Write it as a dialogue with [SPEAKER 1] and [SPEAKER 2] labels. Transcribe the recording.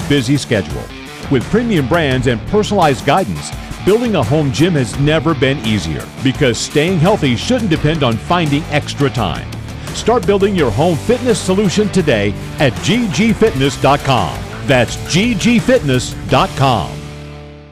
[SPEAKER 1] busy schedule. With premium brands and personalized guidance, building a home gym has never been easier because staying healthy shouldn't depend on finding extra time. Start building your home fitness solution today at ggfitness.com. That's ggfitness.com.